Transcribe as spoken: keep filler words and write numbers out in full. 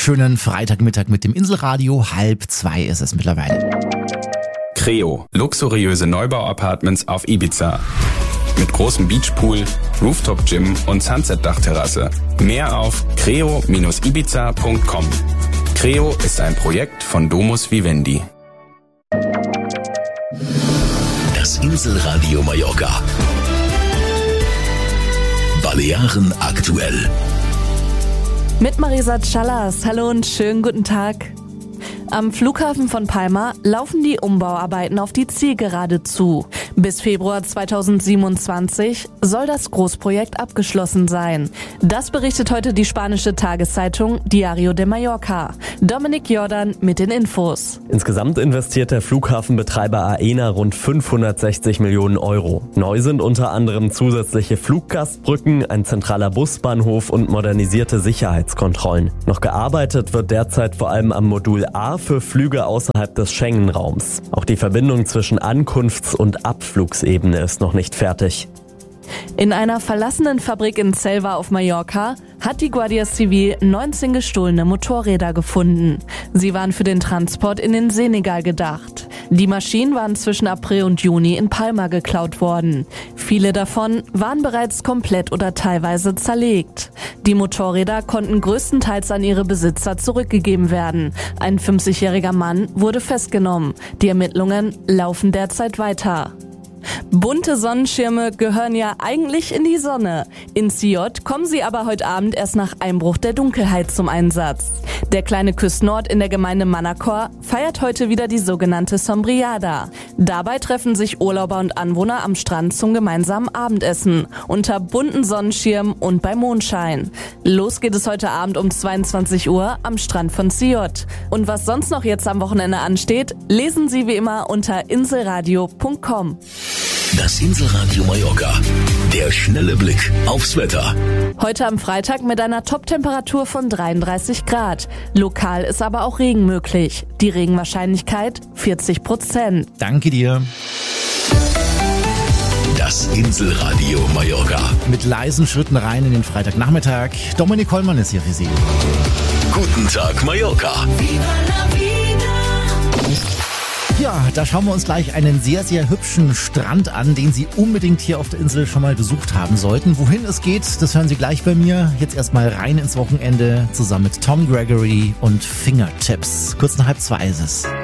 wunderschönen Freitagmittag mit dem Inselradio. Halb zwei ist es mittlerweile. Creo, luxuriöse Neubau-Apartments auf Ibiza. Mit großem Beachpool, Rooftop-Gym und Sunset-Dachterrasse. Mehr auf creo Bindestrich ibiza Punkt com. Creo ist ein Projekt von Domus Vivendi. Das Inselradio Mallorca. Balearen aktuell. Mit Marisa Callas. Hallo und schönen guten Tag. Am Flughafen von Palma laufen die Umbauarbeiten auf die Zielgerade zu. Bis Februar zweitausendsiebenundzwanzig soll das Großprojekt abgeschlossen sein. Das berichtet heute die spanische Tageszeitung Diario de Mallorca. Dominik Jordan mit den Infos. Insgesamt investiert der Flughafenbetreiber Aena rund fünfhundertsechzig Millionen Euro. Neu sind unter anderem zusätzliche Fluggastbrücken, ein zentraler Busbahnhof und modernisierte Sicherheitskontrollen. Noch gearbeitet wird derzeit vor allem am Modul A für Flüge außerhalb des Schengen-Raums. Auch die Verbindung zwischen Ankunfts- und Abflugsebene ist noch nicht fertig. In einer verlassenen Fabrik in Selva auf Mallorca hat die Guardia Civil neunzehn gestohlene Motorräder gefunden. Sie waren für den Transport in den Senegal gedacht. Die Maschinen waren zwischen April und Juni in Palma geklaut worden. Viele davon waren bereits komplett oder teilweise zerlegt. Die Motorräder konnten größtenteils an ihre Besitzer zurückgegeben werden. Ein fünfzigjähriger Mann wurde festgenommen. Die Ermittlungen laufen derzeit weiter. Bunte Sonnenschirme gehören ja eigentlich in die Sonne. In Sillot kommen sie aber heute Abend erst nach Einbruch der Dunkelheit zum Einsatz. Der kleine Küstenort in der Gemeinde Manacor feiert heute wieder die sogenannte Sombriada. Dabei treffen sich Urlauber und Anwohner am Strand zum gemeinsamen Abendessen, unter bunten Sonnenschirmen und bei Mondschein. Los geht es heute Abend um zweiundzwanzig Uhr am Strand von Sillot. Und was sonst noch jetzt am Wochenende ansteht, lesen Sie wie immer unter inselradio Punkt com. Das Inselradio Mallorca. Der schnelle Blick aufs Wetter. Heute am Freitag mit einer Top-Temperatur von dreiunddreißig Grad. Lokal ist aber auch Regen möglich. Die Regenwahrscheinlichkeit vierzig Prozent. Danke dir. Das Inselradio Mallorca. Mit leisen Schritten rein in den Freitagnachmittag. Dominik Hollmann ist hier für Sie. Guten Tag, Mallorca. Ja, da schauen wir uns gleich einen sehr, sehr hübschen Strand an, den Sie unbedingt hier auf der Insel schon mal besucht haben sollten. Wohin es geht, das hören Sie gleich bei mir. Jetzt erstmal rein ins Wochenende zusammen mit Tom Gregory und Fingertips. Kurz nach halb zwei ist es.